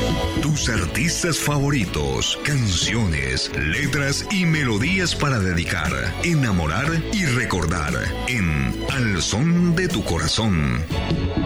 Tus artistas favoritos, canciones, letras y melodías para dedicar, enamorar y recordar en Al Son de tu Corazón.